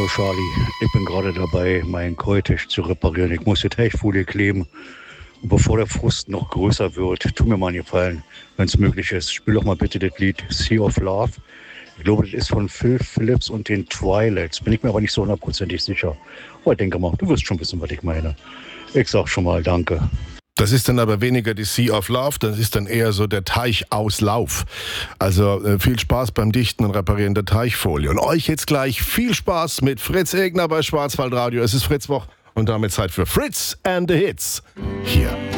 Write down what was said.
Hallo Charlie, ich bin gerade dabei, meinen Keutisch zu reparieren. Ich muss die Teichfolie kleben. Und bevor der Frust noch größer wird, tu mir mal einen Gefallen, wenn es möglich ist. Spiel doch mal bitte das Lied Sea of Love. Ich glaube, das ist von Phil Phillips und den Twilights. Bin ich mir aber nicht so hundertprozentig sicher. Aber ich denke mal, du wirst schon wissen, was ich meine. Ich sag schon mal Danke. Das ist dann aber weniger die Sea of Love, das ist dann eher so der Teichauslauf. Also viel Spaß beim Dichten und Reparieren der Teichfolie. Und euch jetzt gleich viel Spaß mit Fritz Egner bei Schwarzwaldradio. Es ist Fritzwoch und damit Zeit für Fritz and the Hits. Hier.